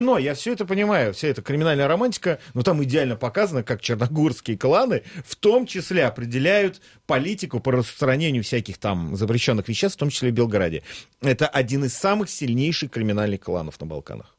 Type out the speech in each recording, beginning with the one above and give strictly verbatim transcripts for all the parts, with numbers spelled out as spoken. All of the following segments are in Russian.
Но я все это понимаю, вся эта криминальная романтика, но там идеально показано, как черногорские кланы в том числе определяют политику по распространению всяких там запрещенных веществ, в том числе в Белграде. Это один из самых сильнейших криминальных кланов на Балканах.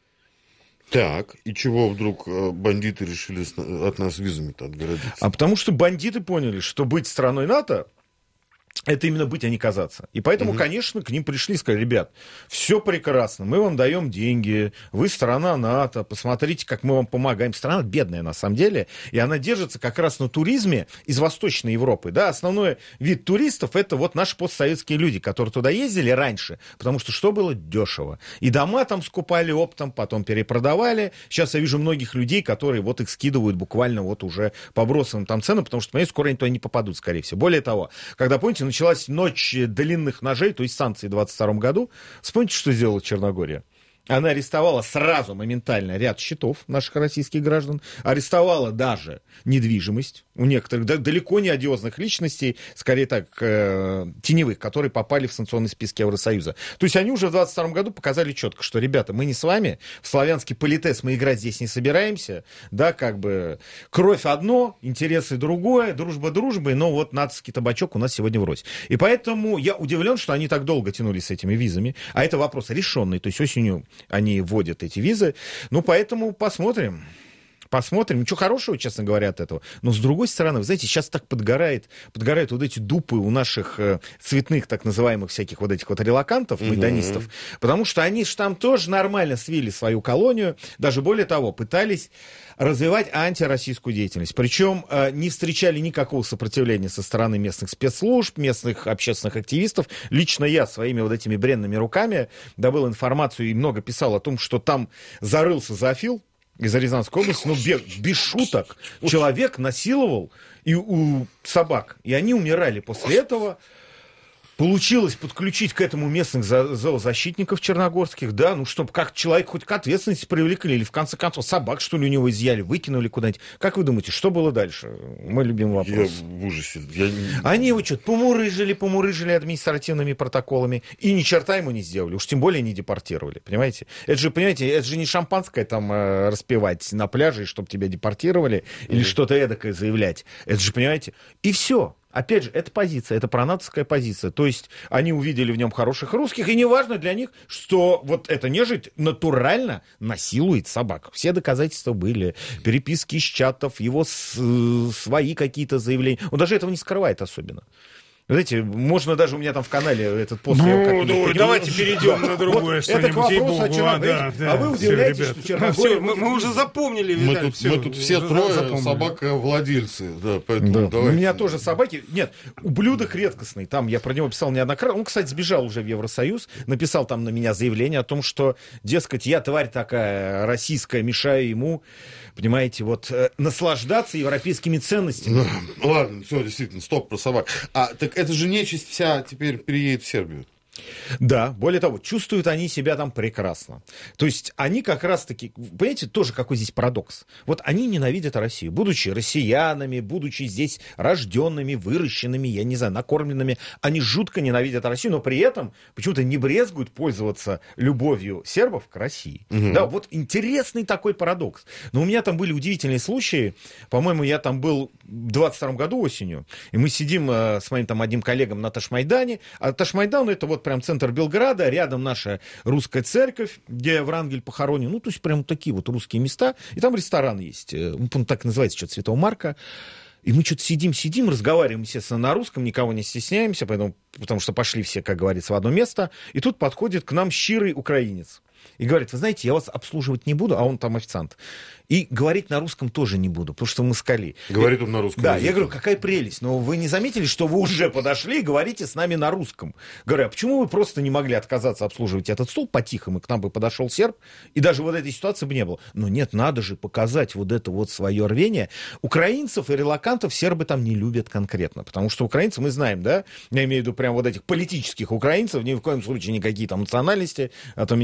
Так, и чего вдруг бандиты решили от нас визами-то отгородиться? А потому что бандиты поняли, что быть страной НАТО — это именно быть, а не казаться. И поэтому, угу. конечно, к ним пришли и сказали: ребят, все прекрасно, мы вам даем деньги, вы страна НАТО, посмотрите, как мы вам помогаем. Страна бедная, на самом деле, и она держится как раз на туризме из Восточной Европы. Да, основной вид туристов — это вот наши постсоветские люди, которые туда ездили раньше, потому что что было? Дешево. И дома там скупали оптом, потом перепродавали. Сейчас я вижу многих людей, которые вот их скидывают буквально вот уже по бросовым там ценам, потому что, понимаете, скоро они туда не попадут, скорее всего. Более того, когда, помните, началась ночь длинных ножей, то есть санкции в двадцать втором году. Вспомните, что сделала Черногория. Она арестовала сразу, моментально, ряд счетов наших российских граждан, арестовала даже недвижимость у некоторых, да, далеко не одиозных личностей, скорее так, э, теневых, которые попали в санкционные списки Евросоюза. То есть они уже в двадцать втором году показали четко, что, ребята, мы не с вами, в славянский политес мы играть здесь не собираемся, да, как бы кровь одно, интересы другое, дружба дружбой, но вот нацистский табачок у нас сегодня врозь. И поэтому я удивлен, что они так долго тянули с этими визами, а это вопрос решенный, то есть осенью они вводят эти визы. Ну, поэтому посмотрим. Посмотрим. Ничего хорошего, честно говоря, от этого. Но, с другой стороны, вы знаете, сейчас так подгорает, подгорают вот эти дупы у наших э, цветных, так называемых, всяких вот этих вот релокантов, mm-hmm. майданистов, потому что они же там тоже нормально свили свою колонию, даже более того, пытались развивать антироссийскую деятельность. Причем э, не встречали никакого сопротивления со стороны местных спецслужб, местных общественных активистов. Лично я своими вот этими бренными руками добыл информацию и много писал о том, что там зарылся зоофил из Рязанской области, ну, без, без шуток, человек насиловал и у собак, и они умирали после этого. Получилось подключить к этому местных зоозащитников черногорских, да, ну, чтобы как человек хоть к ответственности привлекли, или в конце концов собак, что ли, у него изъяли, выкинули куда-нибудь. Как вы думаете, что было дальше? Мой любимый вопрос. Я в ужасе. Я... Они его что-то помурыжили, помурыжили административными протоколами, и ни черта ему не сделали, уж тем более не депортировали, понимаете? Это же, понимаете, это же не шампанское там э, распивать на пляже, чтобы тебя депортировали, или mm-hmm. что-то эдакое заявлять. Это же, понимаете, и все. Опять же, это позиция, это пронатовская позиция. То есть они увидели в нем хороших русских, и неважно для них, что вот эта нежить натурально насилует собак. Все доказательства были, переписки из чатов, его с, свои какие-то заявления. Он даже этого не скрывает особенно. Знаете, можно даже у меня там в канале этот пост... Ну, ну давайте перейдем на другое вот что-нибудь. Это к вопросу о Черногории. Да, да, а вы удивляетесь, все, что Черногория... Мы, мы уже запомнили, мы тут, все, мы тут все трое собака-владельцы. Да, поэтому да. У меня тоже собаки... Нет, ублюдок редкостный. Там я про него писал неоднократно. Он, кстати, сбежал уже в Евросоюз. Написал там на меня заявление о том, что, дескать, я тварь такая российская, мешаю ему, понимаете, вот наслаждаться европейскими ценностями. Ну, ладно, все, действительно, стоп про собак. А так это же нечисть вся теперь переедет в Сербию. Да, более того, чувствуют они себя там прекрасно. То есть они как раз-таки, понимаете, тоже какой здесь парадокс. Вот они ненавидят Россию. Будучи россиянами, будучи здесь рожденными, выращенными, я не знаю, накормленными, они жутко ненавидят Россию, но при этом почему-то не брезгуют пользоваться любовью сербов к России. Угу. Да, вот интересный такой парадокс. Но у меня там были удивительные случаи. По-моему, я там был в двадцать втором году осенью, и мы сидим э, с моим там одним коллегом на Ташмайдане. А Ташмайдан — это вот прям центр Белграда, рядом наша русская церковь, где Врангель похоронен. Ну, то есть прям такие вот русские места. И там ресторан есть. Он так называется, что-то Святого Марка. И мы что-то сидим-сидим, разговариваем, естественно, на русском, никого не стесняемся, поэтому, потому что пошли все, как говорится, в одно место. И тут подходит к нам щирый украинец. И говорит: вы знаете, я вас обслуживать не буду, а он там официант. И говорить на русском тоже не буду, потому что мы москали. Говорит он на русском. Да, языке. Я говорю, какая прелесть. Но вы не заметили, что вы уже подошли и говорите с нами на русском? Говорю, а почему вы просто не могли отказаться обслуживать этот стол по-тихому, и к нам бы подошел серб, и даже вот этой ситуации бы не было? Но нет, надо же показать вот это вот свое рвение. Украинцев и релокантов сербы там не любят конкретно, потому что украинцы, мы знаем, да, я имею в виду прям вот этих политических украинцев, ни в коем случае никакие там национальности, а то меня там еще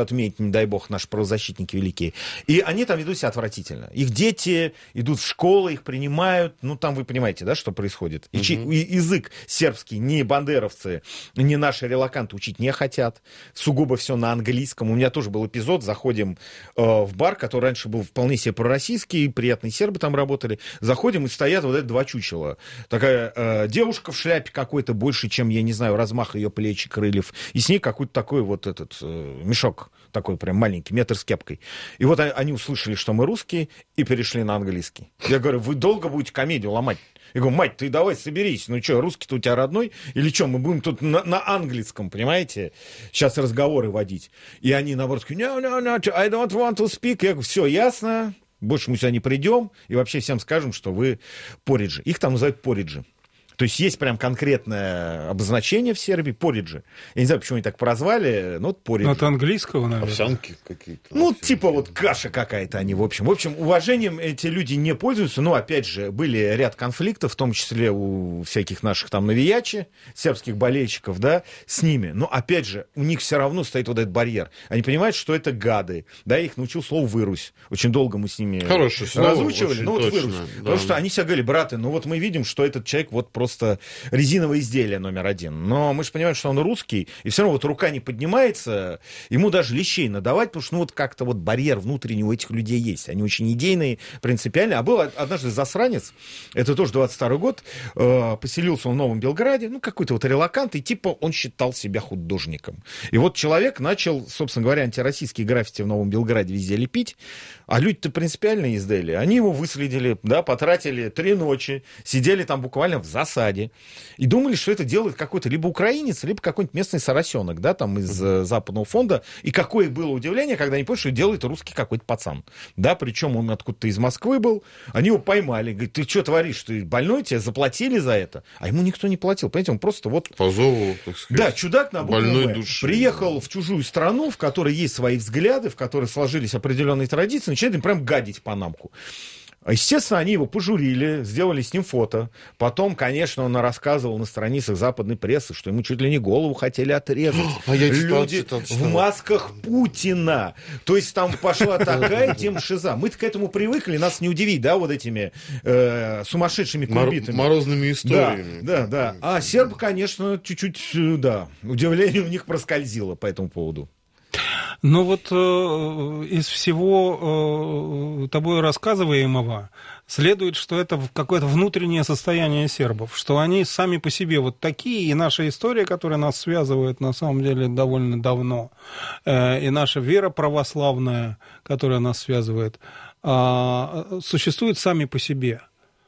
отменят, не дай бог, наши правозащитники великие. И они там ведут себя отвратительно. Их дети идут в школы, их принимают. Ну, там вы понимаете, да, что происходит. И, угу. и язык сербский ни бандеровцы, ни наши релаканты учить не хотят. Сугубо все на английском. У меня тоже был эпизод. Заходим э, в бар, который раньше был вполне себе пророссийский, приятные сербы там работали. Заходим, и стоят вот эти два чучела. Такая э, девушка в шляпе какой-то, больше, чем, я не знаю, размах ее плеч и крыльев. И с ней какой-то такой вот этот э, мешок, такой прям маленький, метр с кепкой. И вот они услышали, что мы русские, и перешли на английский. Я говорю, вы долго будете комедию ломать? Я говорю, мать, ты давай соберись. Ну что, русский-то у тебя родной? Или что, мы будем тут на, на английском, понимаете, сейчас разговоры водить. И они, наоборот, no, no, no, I don't want to speak. Я говорю, все, ясно. Больше мы сюда не придем. И вообще всем скажем, что вы пориджи. Их там называют пориджи. То есть есть прям конкретное обозначение в Сербии, пориджи. Я не знаю, почему они так прозвали, но вот пориджи. От английского, наверное. Овсянки какие-то. Ну, типа вот каша какая-то они, в общем. В общем, уважением эти люди не пользуются, но, опять же, были ряд конфликтов, в том числе у всяких наших там навиячи, сербских болельщиков, да, с ними. Но, опять же, у них все равно стоит вот этот барьер. Они понимают, что это гады. Да, я их научил слову «вырусь». Очень долго мы с ними Хорошее слово, разучивали. Ну, вот точно, «вырусь». Да. Потому что они все говорили, браты, ну вот мы видим, что этот человек вот просто просто резиновое изделие номер один. Но мы же понимаем, что он русский, и все равно вот рука не поднимается, ему даже лещей надавать, потому что ну вот как-то вот барьер внутренний у этих людей есть. Они очень идейные, принципиальные. А был однажды засранец, это тоже двадцать второй год, э, поселился он в Новом Белграде, ну какой-то вот релакант, и типа он считал себя художником. И вот человек начал, собственно говоря, антироссийские граффити в Новом Белграде везде лепить, а люди-то принципиальные издали. Они его выследили, да, потратили три ночи, сидели там буквально в засаде и думали, что это делает какой-то либо украинец, либо какой-нибудь местный соросенок, да, там из uh-huh. западного фонда. И какое было удивление, когда они поняли, что делает русский какой-то пацан. Да, причем он откуда-то из Москвы был. Они его поймали. Говорит, ты что творишь? Ты больной? Тебе заплатили за это? А ему никто не платил. Понимаете, он просто вот... По зову, так сказать, да, чудак на букву больной «М». души. Приехал в чужую страну, в которой есть свои взгляды, в которой сложились определенные традиции, начинает им прям гадить по намку. Естественно, они его пожурили, сделали с ним фото. Потом, конечно, он рассказывал на страницах западной прессы, что ему чуть ли не голову хотели отрезать. А я читал, Люди читал, читал. в масках Путина. То есть там пошла такая тема шиза. Мы-то к этому привыкли, нас не удивить, да, вот этими э, сумасшедшими кульбитами. Морозными историями. Да, да, да. А сербы, конечно, чуть-чуть, да, удивление у них проскользило по этому поводу. Ну вот э, из всего э, тобой рассказываемого следует, что это какое-то внутреннее состояние сербов, что они сами по себе вот такие, и наша история, которая нас связывает на самом деле довольно давно, э, и наша вера православная, которая нас связывает, э, существуют сами по себе.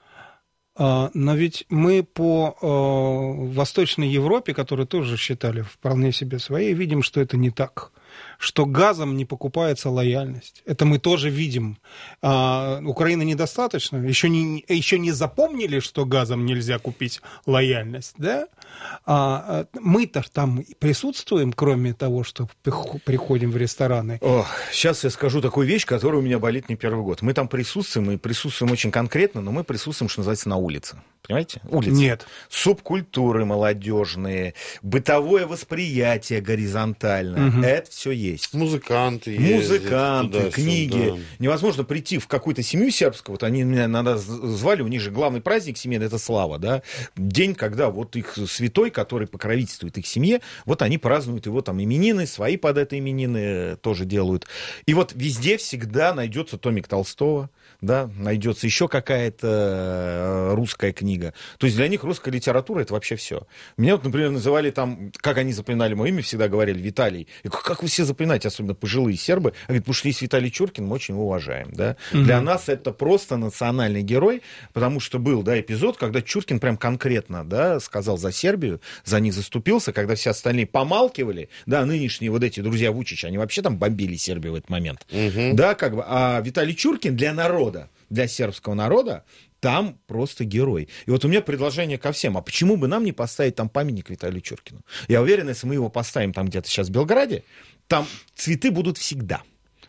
Но ведь мы по э, Восточной Европе, которую тоже считали вполне себе своей, видим, что это не так. Что газом не покупается лояльность. Это мы тоже видим. А, Украины недостаточно. Еще не, еще не запомнили, что газом нельзя купить лояльность. Да? А, мы-то там присутствуем, кроме того, что приходим в рестораны. О, сейчас я скажу такую вещь, которая у меня болит не первый год. Мы там присутствуем, и присутствуем очень конкретно, но мы присутствуем, что называется, на улице. Понимаете? Улица. Нет. Субкультуры молодежные, бытовое восприятие горизонтальное. Угу. Это все есть. Музыканты Музыканты, ездят, книги. Да. Невозможно прийти в какую-то семью сербскую. Вот они меня иногда звали, у них же главный праздник семейный — это слава, да? День, когда вот их святой, который покровительствует их семье, вот они празднуют его там именины, свои под это именины тоже делают. И вот везде всегда найдется томик Толстого, да, найдется еще какая-то русская книга. То есть для них русская литература — это вообще все. Меня вот, например, называли там, как они запоминали мое имя, всегда говорили Виталий. И как вы все запоминаете, особенно пожилые сербы? Они говорят, потому что есть Виталий Чуркин, мы очень его уважаем. Да? Mm-hmm. Для нас это просто национальный герой, потому что был, да, эпизод, когда Чуркин прям конкретно, да, сказал за Сербию, за них заступился, когда все остальные помалкивали, да, нынешние вот эти друзья Вучича, они вообще там бомбили Сербию в этот момент. Mm-hmm. Да, как бы, а Виталий Чуркин для народа, для сербского народа, там просто герой. И вот у меня предложение ко всем. А почему бы нам не поставить там памятник Виталию Чуркину? Я уверен, если мы его поставим там где-то сейчас в Белграде, там цветы будут всегда.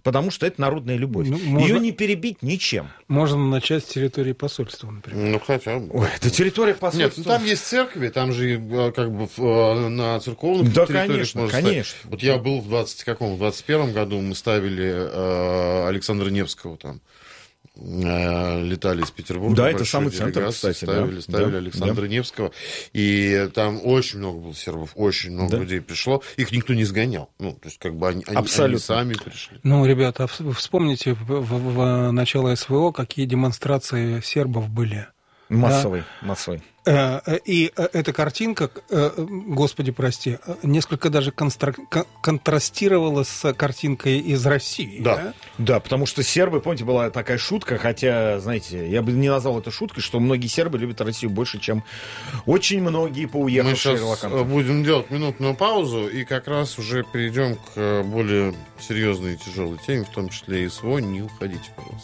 потому что это народная любовь. Ну, можно... Ее не перебить ничем. Можно начать с территории посольства, например. Ну, хотя бы. Ой, это территория посольства. Нет, ну, там есть церкви, там же как бы на церковных да, территориях конечно, можно конечно. ставить. Вот я был в двадцать каком, в двадцать первом году, мы ставили э, Александра Невского там. Летали из Петербурга. Да, это самый центр, кстати. Ставили, да, ставили да, Александра да. Невского. И там очень много было сербов, очень много да. людей пришло. Их никто не сгонял. Ну, то есть, как бы они, они, они сами пришли. Ну, ребята, вспомните в, в, в начало СВО, какие демонстрации сербов были. Массовый, да? массовый. И эта картинка, господи, прости, несколько даже контрастировала с картинкой из России. Да. Да? Да, потому что сербы, помните, была такая шутка, хотя, знаете, я бы не назвал это шуткой, что многие сербы любят Россию больше, чем очень многие поуехавшие релоканты. Мы сейчас будем делать минутную паузу, и как раз уже перейдем к более серьезной и тяжелой теме, в том числе и СВО. Не уходите, пожалуйста.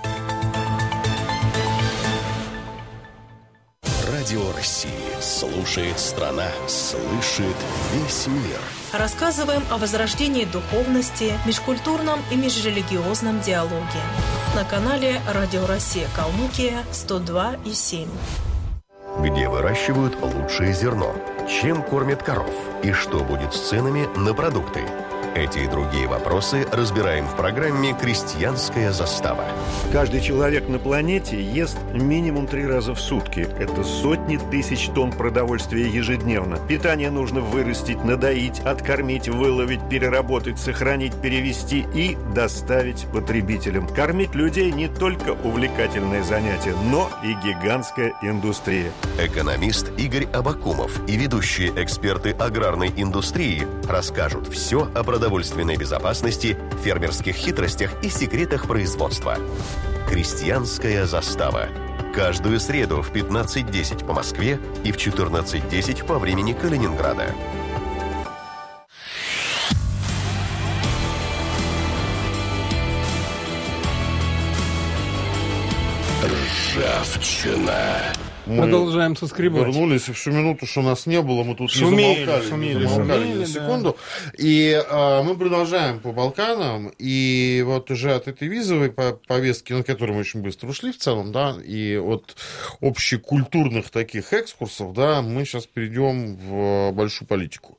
Радио России. Слушает страна. Слышит весь мир. Рассказываем о возрождении духовности, межкультурном и межрелигиозном диалоге. На канале Радио Россия Калмыкия сто два и семь. Где выращивают лучшее зерно? Чем кормят коров? И что будет с ценами на продукты? Эти и другие вопросы разбираем в программе «Крестьянская застава». Каждый человек на планете ест минимум три раза в сутки. Это сотни тысяч тонн продовольствия ежедневно. Питание нужно вырастить, надоить, откормить, выловить, переработать, сохранить, перевести и доставить потребителям. Кормить людей не только увлекательное занятие, но и гигантская индустрия. Экономист Игорь Абакумов и ведущие эксперты аграрной индустрии расскажут все о продовольственной безопасности, фермерских хитростях и секретах производства. «Крестьянская застава». Каждую среду в пятнадцать десять по Москве и в четырнадцать десять по времени Калининграда. Ржавчина. Мы продолжаем соскребать. Вернулись, и всю минуту, что нас не было, мы тут шумели, не замолкали, шумели, не замолкали шумели, на секунду. Да. И а, мы продолжаем по Балканам, и вот уже от этой визовой повестки, на которую мы очень быстро ушли в целом, да, и от общекультурных таких экскурсов, да, мы сейчас перейдем в большую политику.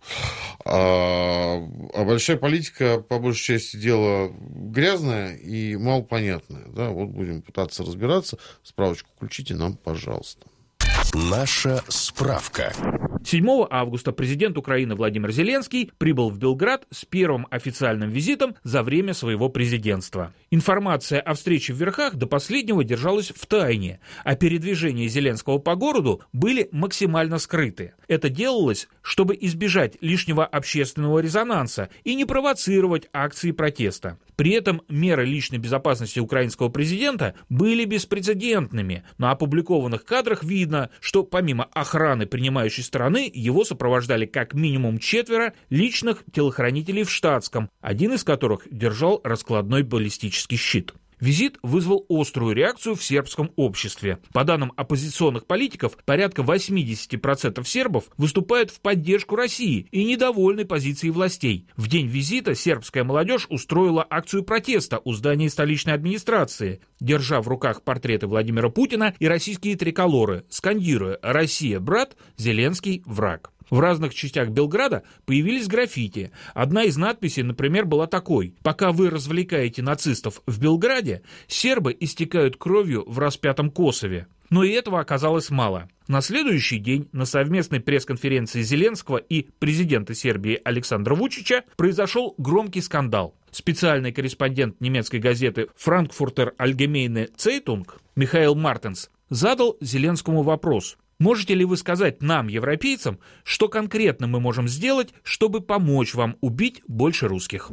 А, а большая политика, по большей части, дело грязное и малопонятное, да, вот будем пытаться разбираться. Справочку включите нам, пожалуйста. Наша справка. седьмого августа президент Украины Владимир Зеленский прибыл в Белград с первым официальным визитом за время своего президентства. Информация о встрече в Верхах до последнего держалась в тайне, а передвижения Зеленского по городу были максимально скрыты. Это делалось, чтобы избежать лишнего общественного резонанса и не провоцировать акции протеста. При этом меры личной безопасности украинского президента были беспрецедентными. На опубликованных кадрах видно, что помимо охраны принимающей стороны, его сопровождали как минимум четверо личных телохранителей в штатском, один из которых держал раскладной баллистический щит. Визит вызвал острую реакцию в сербском обществе. По данным оппозиционных политиков, порядка восемьдесят процентов сербов выступают в поддержку России и недовольны позицией властей. В день визита сербская молодежь устроила акцию протеста у здания столичной администрации, держа в руках портреты Владимира Путина и российские триколоры, скандируя «Россия – брат, Зеленский – враг». В разных частях Белграда появились граффити. Одна из надписей, например, была такой: «Пока вы развлекаете нацистов в Белграде, сербы истекают кровью в распятом Косове». Но и этого оказалось мало. На следующий день на совместной пресс-конференции Зеленского и президента Сербии Александра Вучича произошел громкий скандал. Специальный корреспондент немецкой газеты «Frankfurter Allgemeine Zeitung» Михаил Мартенс задал Зеленскому вопрос: «Можете ли вы сказать нам, европейцам, что конкретно мы можем сделать, чтобы помочь вам убить больше русских?»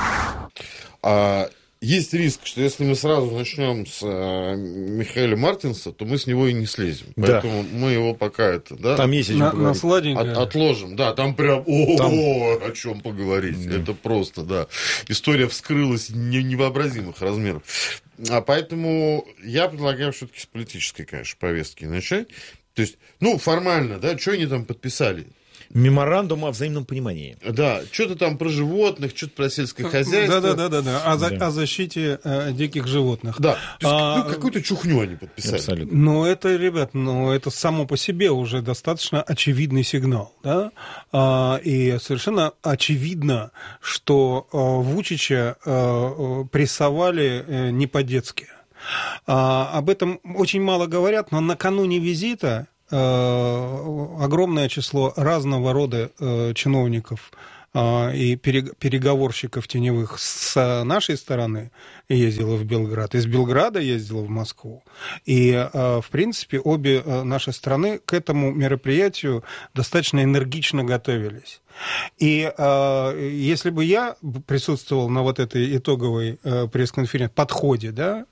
А, есть риск, что если мы сразу начнем с а, Михаила Мартинса, то мы с него и не слезем. Да. Поэтому мы его пока это... Да, там есть на, на сладенькое. От, отложим. Да, там прям о, там... о, о чем поговорить. Да. Это просто, да. История вскрылась не, невообразимых размеров. А поэтому я предлагаю все-таки с политической, конечно, повестки начать. То есть, ну, формально, да, что они там подписали? Меморандум о взаимном понимании. Да, что-то там про животных, что-то про сельское хозяйство. Да-да-да, о, за, Да. о защите э, диких животных. Да, то есть, А, ну, какую-то чухню они подписали. Абсолютно. Ну, это, ребят, ну, это само по себе уже достаточно очевидный сигнал, да, а, и совершенно очевидно, что а, Вучича а, прессовали а, не по-детски. А, об этом очень мало говорят, но накануне визита а, огромное число разного рода а, чиновников и переговорщиков теневых с нашей стороны ездила в Белград, из Белграда ездила в Москву. И, в принципе, обе наши страны к этому мероприятию достаточно энергично готовились. И если бы я присутствовал на вот этой итоговой пресс-конференции, подходе, да,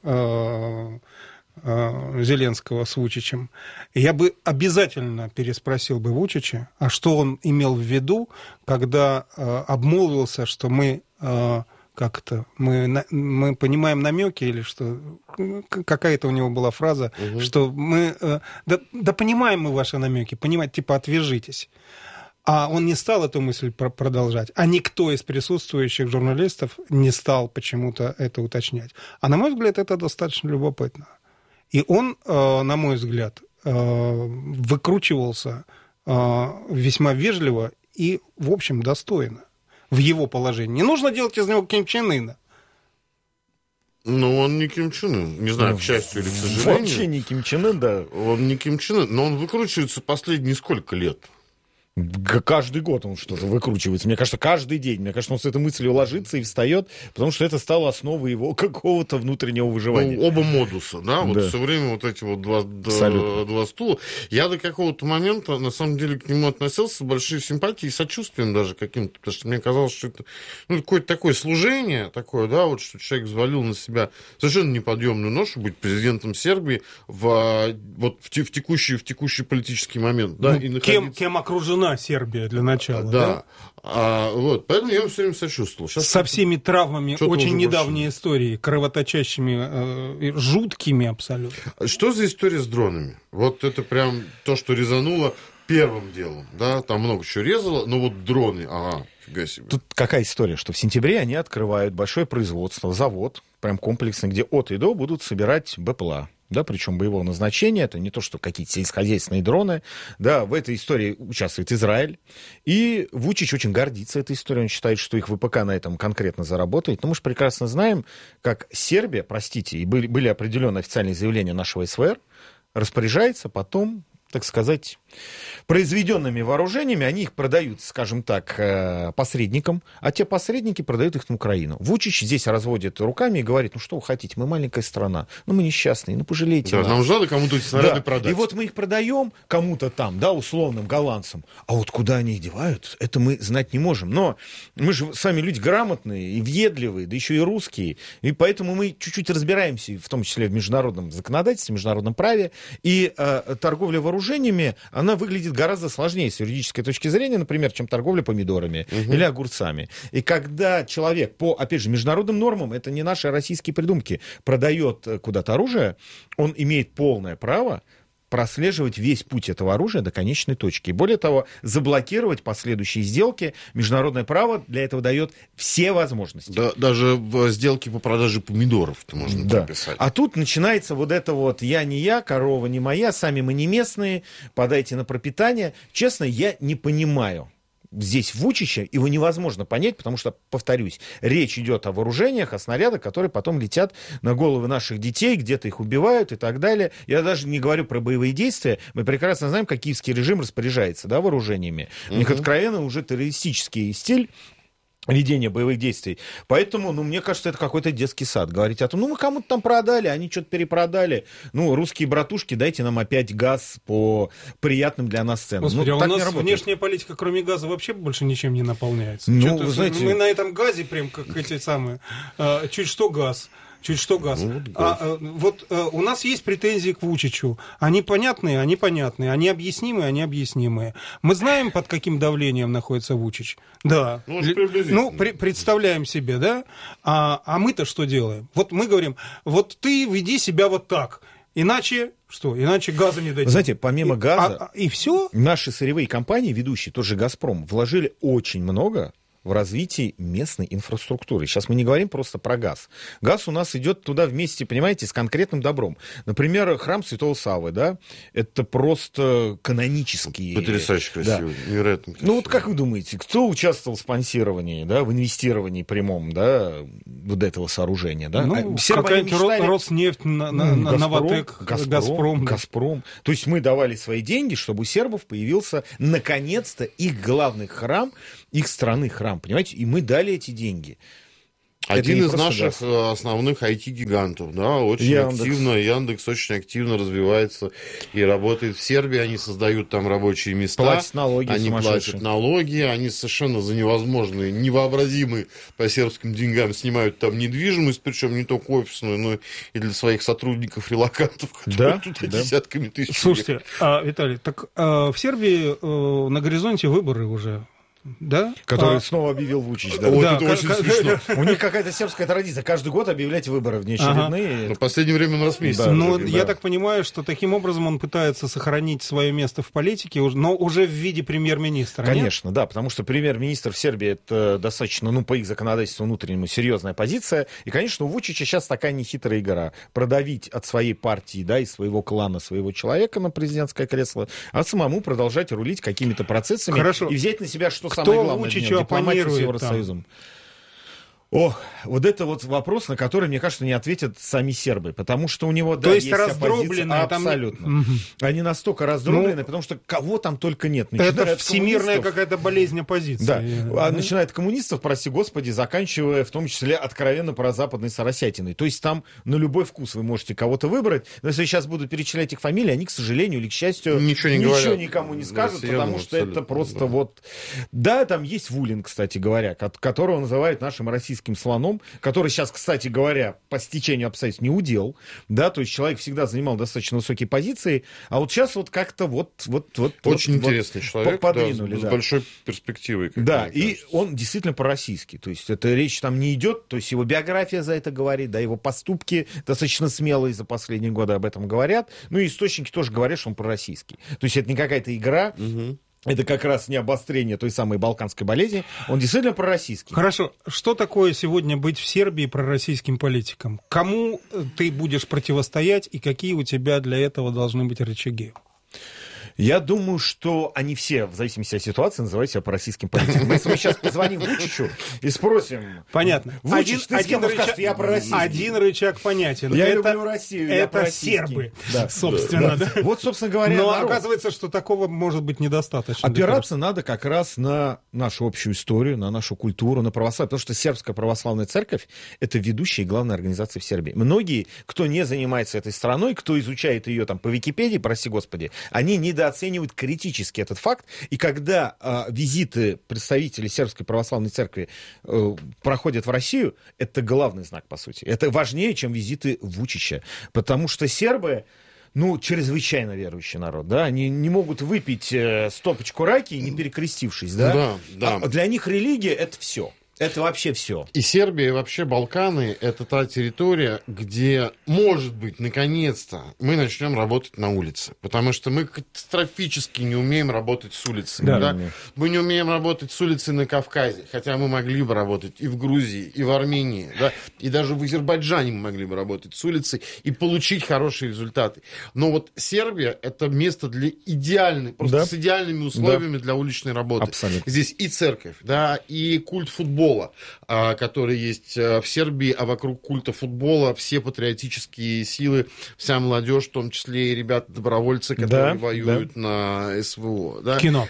Зеленского с Вучичем, я бы обязательно переспросил бы Вучича, а что он имел в виду, когда э, обмолвился, что мы э, как-то мы, мы понимаем намеки, или что какая-то у него была фраза, угу. что мы э, да, да понимаем мы ваши намеки, понимаете, типа отвяжитесь. А он не стал эту мысль продолжать, а никто из присутствующих журналистов не стал почему-то это уточнять. А на мой взгляд, это достаточно любопытно. И он, на мой взгляд, выкручивался весьма вежливо и, в общем, достойно в его положении. Не нужно делать из него Ким Чен Ына. Ну, он не Ким Чен Ын. Не знаю, к счастью или к сожалению. Вообще не Ким Чен Ын, да. Он не Ким Чен Ын, но он выкручивается последние сколько лет? Каждый год он что-то выкручивается. Мне кажется, каждый день. Мне кажется, он с этой мыслью ложится и встает, потому что это стало основой его какого-то внутреннего выживания. Ну, оба модуса, да? Вот да. все время вот эти вот два, два стула. Я до какого-то момента, на самом деле, к нему относился с большой симпатией и сочувствием даже каким-то, потому что мне казалось, что это ну, какое-то такое служение, такое, да, вот, что человек взвалил на себя совершенно неподъемную ношу быть президентом Сербии в, вот, в, в, текущий, в текущий политический момент. Да, ну, и находиться... кем, кем окружена Сербия для начала, да. да? А, вот, поэтому я ему все время сочувствовал. Сейчас со всеми травмами очень недавней больше. истории, кровоточащими, э, жуткими абсолютно. Что за история с дронами? Вот это прям то, что резануло первым делом, да? Там много чего резало, но вот дроны, ага, фига себе. Тут какая история, что в сентябре они открывают большое производство, завод, прям комплексный, где от и до будут собирать БПЛА. Да, причем боевого назначения, это не то, что какие-то сельскохозяйственные дроны, да, в этой истории участвует Израиль, и Вучич очень гордится этой историей, он считает, что их ВПК на этом конкретно заработает, но мы же прекрасно знаем, как Сербия, простите, и были, были определенные официальные заявления нашего СВР, распоряжается потом, так сказать, произведенными вооружениями, они их продают, скажем так, посредникам, а те посредники продают их на Украину. Вучич здесь разводит руками и говорит, ну что вы хотите, мы маленькая страна, ну мы несчастные, ну пожалейте да, нас. нам жалко кому-то эти снаряды да. продать. И вот мы их продаем кому-то там, да, условным голландцам, а вот куда они их девают, это мы знать не можем. Но мы же с вами люди грамотные и въедливые, да еще и русские, и поэтому мы чуть-чуть разбираемся, в том числе в международном законодательстве, в международном праве, и э, торговля вооружениями, она выглядит гораздо сложнее с юридической точки зрения, например, чем торговля помидорами угу. или огурцами. И когда человек по, опять же, международным нормам, это не наши российские придумки, продает куда-то оружие, он имеет полное право прослеживать весь путь этого оружия до конечной точки. И более того, заблокировать последующие сделки. Международное право для этого дает все возможности. Да, даже в сделке по продаже помидоров это можно да. прописать. А тут начинается вот это вот «я не я, корова не моя, сами мы не местные, подайте на пропитание». Честно, я не понимаю. Здесь Вучича его невозможно понять, потому что, повторюсь, речь идет о вооружениях, о снарядах, которые потом летят на головы наших детей, где-то их убивают и так далее. Я даже не говорю про боевые действия. Мы прекрасно знаем, как киевский режим распоряжается, да, вооружениями. У них откровенно уже террористический стиль ведения боевых действий. Поэтому, ну, мне кажется, это какой-то детский сад. Говорить о том, ну, мы кому-то там продали, они что-то перепродали. Ну, русские братушки, дайте нам опять газ по приятным для нас ценам. Господи, ну, а так у не нас работает. Внешняя политика, кроме газа, вообще больше ничем не наполняется. Ну, Что-то, вы знаете... Мы на этом газе прям, как эти самые, а, чуть что газ. Чуть что газ. Ну, вот, а, а, вот а, у нас есть претензии к Вучичу. Они понятные, они понятные. Они объяснимые, они объяснимые. Мы знаем, под каким давлением находится Вучич. Да. Ну, ну при, представляем себе, да? А, а мы-то что делаем? Вот мы говорим, вот ты веди себя вот так. Иначе что? Иначе газа не дадим. Вы знаете, помимо и, газа, а, и все? Наши сырьевые компании, ведущие, тот же «Газпром», вложили очень много в развитии местной инфраструктуры. Сейчас мы не говорим просто про газ. Газ у нас идет туда вместе, понимаете, с конкретным добром. Например, храм Святого Саввы, да, это просто канонический... Потрясающе красивый, да. Невероятно красивый. Ну вот как вы думаете, кто участвовал в спонсировании, да, в инвестировании прямом, да, вот этого сооружения, да? Ну, Все какая-нибудь мечтали... Роснефть, на, на, Газпром, Новатэк, Газпром, Газпром. Газпром. То есть мы давали свои деньги, чтобы у сербов появился наконец-то их главный храм, их страны храм, понимаете? И мы дали эти деньги. Один из наших газ. основных ай ти-гигантов, да, очень Яндекс. активно, Яндекс очень активно развивается и работает в Сербии, они создают там рабочие места, платят налоги, они платят налоги, они совершенно за невозможные, невообразимые по сербским деньгам снимают там недвижимость, причем не только офисную, но и для своих сотрудников-релокантов, которые да? туда да. десятками тысяч. Слушайте, а, Виталий, так а, в Сербии а, на горизонте выборы уже. Да? Который а... снова объявил Вучич. Да? Вот да, это как, очень как... смешно. У них какая-то сербская традиция. Каждый год объявлять выборы внеочередные. Ага. Но в последнее время он раз в месяц. Да, ну, да. Я так понимаю, что таким образом он пытается сохранить свое место в политике, но уже в виде премьер-министра. Конечно, нет? да, потому что премьер-министр в Сербии это достаточно, ну, по их законодательству внутреннему, серьезная позиция. И, конечно, у Вучича сейчас такая нехитрая игра. Продавить от своей партии, да, из своего клана, своего человека на президентское кресло, а самому продолжать рулить какими-то процессами. Хорошо. И взять на себя, что Кто самое главное. Вучич Дипломатию с Евросоюзом. Ох, вот это вот вопрос, на который, мне кажется, не ответят сами сербы, потому что у него, То да, есть, есть раздробленные абсолютно. Там... Они настолько раздроблены, ну, потому что кого там только нет. Начиная это всемирная какая-то болезнь оппозиции. Да, да. А начиная от коммунистов, прости господи, заканчивая в том числе откровенно прозападной соросятиной. То есть там на любой вкус вы можете кого-то выбрать, но если я сейчас буду перечислять их фамилии, они, к сожалению или к счастью, ничего, не ничего никому не скажут, да, потому что это просто да. вот... Да, там есть Вулин, кстати говоря, которого называют нашим российским слоном, который сейчас, кстати говоря, по стечению обстоятельств не удел, да, то есть человек всегда занимал достаточно высокие позиции, а вот сейчас вот как-то вот... вот, вот Очень вот, интересный вот человек, подвинули, да, с, да. с большой перспективой. Да, и он действительно пророссийский, то есть это речь там не идет, то есть его биография за это говорит, да, его поступки достаточно смелые за последние годы об этом говорят, ну и источники тоже говорят, что он пророссийский. То есть это не какая-то игра, угу. Это как раз не обострение той самой балканской болезни. Он действительно пророссийский. Хорошо. Что такое сегодня быть в Сербии пророссийским политиком? Кому ты будешь противостоять и какие у тебя для этого должны быть рычаги? Я думаю, что они все, в зависимости от ситуации, называют себя пророссийским политиком. Если мы сейчас позвоним Вучичу и спросим... Понятно. Вучич, ты один, рычаг, скажешь, я пророссийский. Один рычаг понятен. Я это, люблю Россию, я Это сербы, да, собственно. Да. Да. Вот, собственно говоря, Но народ. Оказывается, что такого может быть недостаточно. Опираться надо как раз на нашу общую историю, на нашу культуру, на православие. Потому что Сербская православная церковь — это ведущая и главная организация в Сербии. Многие, кто не занимается этой страной, кто изучает ее там по Википедии, прости господи, они недооценивают критически этот факт, и когда э, визиты представителей Сербской православной церкви э, проходят в Россию, это главный знак, по сути. Это важнее, чем визиты Вучича, потому что сербы, ну, чрезвычайно верующий народ, да, они не могут выпить э, стопочку раки, не перекрестившись, да, да, да. А для них религия — это все. Это вообще все. И Сербия, и вообще Балканы — это та территория, где, может быть, наконец-то мы начнем работать на улице. Потому что мы катастрофически не умеем работать с улицы. Да. Да? Мы не умеем работать с улицы на Кавказе. Хотя мы могли бы работать и в Грузии, и в Армении. Да? И даже в Азербайджане мы могли бы работать с улицы и получить хорошие результаты. Но вот Сербия — это место для идеальной, просто да. с идеальными условиями да. для уличной работы. Абсолютно. Здесь и церковь, да, и культ футбола, который есть в Сербии, а вокруг культа футбола все патриотические силы, вся молодежь, в том числе и ребята-добровольцы, которые да, воюют да. на СВО. Да. Кино.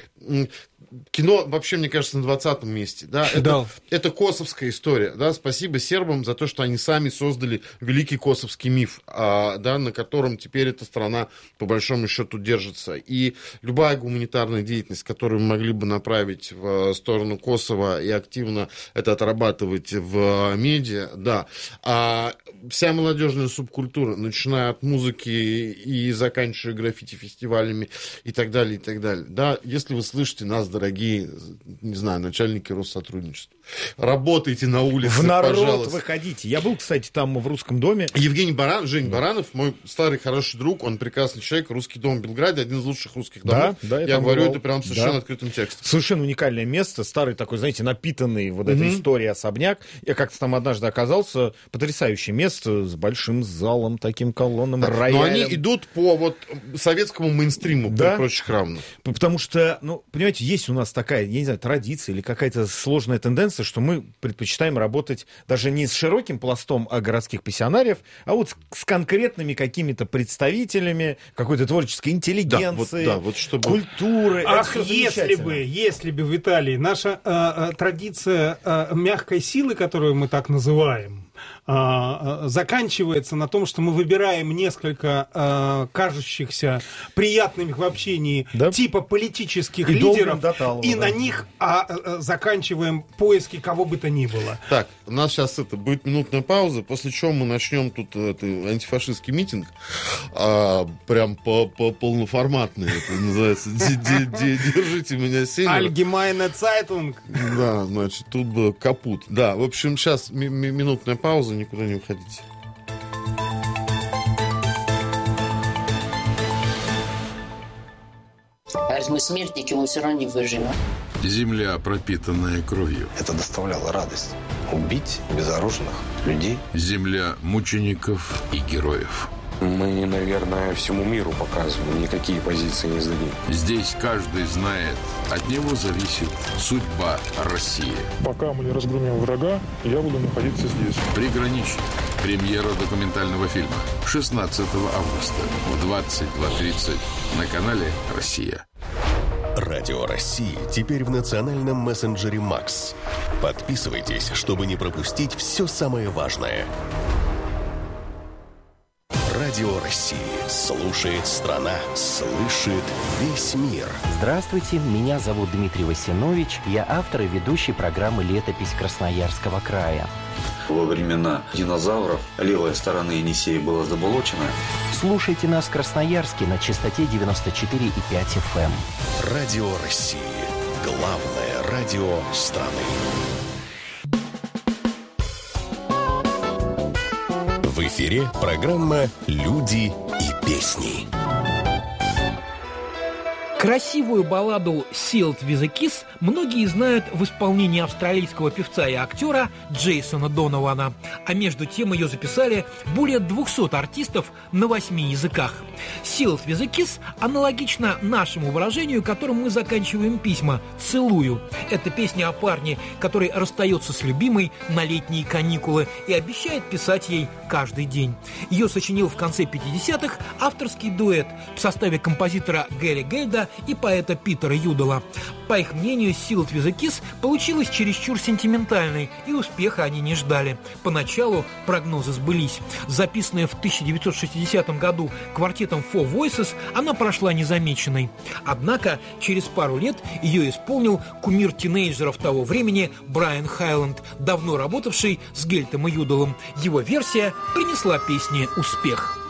Кино, вообще, мне кажется, на двадцатом месте. Да? Это, да. это косовская история. Да? Спасибо сербам за то, что они сами создали великий косовский миф, а, да, на котором теперь эта страна, по большому счету, держится. И любая гуманитарная деятельность, которую мы могли бы направить в сторону Косово и активно это отрабатывать в медиа, да. А вся молодежная субкультура, начиная от музыки и заканчивая граффити-фестивалями и так далее, и так далее. Да? Если вы слышите нас, дорогие дорогие, не знаю, начальники Россотрудничества. Работайте на улице, в народ пожалуйста. выходите. Я был, кстати, там в Русском доме. Евгений Баран, Жень Баранов, мой старый хороший друг, он прекрасный человек, Русский дом в Белграде, один из лучших русских домов. Да, да, я я говорю бывал. это прям совершенно Да. открытым текстом. Совершенно уникальное место, старый такой, знаете, напитанный вот Мгм. этой историей особняк. Я как-то там однажды оказался. Потрясающее место с большим залом, таким колонном, Да, роялем. но они идут по вот советскому мейнстриму, Да. при прочих равных. Потому что, ну, понимаете, есть у нас такая, я не знаю, традиция или какая-то сложная тенденция, что мы предпочитаем работать даже не с широким пластом а городских пассионариев, а вот с, с конкретными какими-то представителями какой-то творческой интеллигенции, Да, вот, да, вот чтобы... культуры. Это Ах, всё если замечательно. бы, если бы, Виталий, наша э, э, традиция э, мягкой силы, которую мы так называем, э, э, заканчивается на том, что мы выбираем несколько э, кажущихся приятными в общении Да. типа политических И долбим лидеров, до талого, и да. на них а, э, заканчиваем поиски кого бы то ни было. Так, у нас сейчас это будет минутная пауза, после чего мы начнем тут это, антифашистский митинг, а, прям по, по полноформатный, это называется, Ди- ди- ди- держите меня сильно. Allgemeine Zeitung. Да, значит, тут бы капут. Да, в общем, сейчас ми- ми- минутная пауза, никуда не уходите. А если мы смертники, мы все равно не выживем. Земля, пропитанная кровью. Это доставляло радость. Убить безоружных людей. Земля мучеников и героев. Мы, наверное, всему миру показываем, никакие позиции не сдадим. Здесь каждый знает, от него зависит судьба России. Пока мы не разгромим врага, я буду находиться здесь. Приграничье. Премьера документального фильма. шестнадцатого августа в двадцать два тридцать на канале «Россия». Радио России теперь в национальном мессенджере Макс. Подписывайтесь, чтобы не пропустить все самое важное. Радио России. Слушает страна, слышит весь мир. Здравствуйте, меня зовут Дмитрий Васинович. Я автор и ведущий программы «Летопись Красноярского края». Во времена динозавров левая сторона Енисея была заболочена. Слушайте нас в Красноярске на частоте девяносто четыре и пять эф эм. Радио России. Главное радио страны. В эфире программа «Люди и песни». Красивую балладу «Sealed with a Kiss» многие знают в исполнении австралийского певца и актера Джейсона Донована, а между тем ее записали более двухсот артистов на восьми языках. «Sealed with a Kiss» аналогично нашему выражению, которым мы заканчиваем письма «целую». Это песня о парне, который расстается с любимой на летние каникулы и обещает писать ей каждый день. Ее сочинил в конце пятидесятых авторский дуэт в составе композитора Гэри Гельда и поэта Питера Юдала. По их мнению, «Sealed with a Kiss» получилась чересчур сентиментальной, и успеха они не ждали. Поначалу прогнозы сбылись. Записанная в тысяча девятьсот шестидесятом году квартетом Four Voices, она прошла незамеченной. Однако через пару лет ее исполнил кумир тинейджеров того времени Брайан Хайланд, давно работавший с Гельтом и Юдалом. Его версия принесла песне успех.